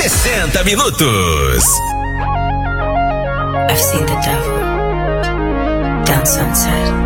60 minutos. I've seen the devil down sunset.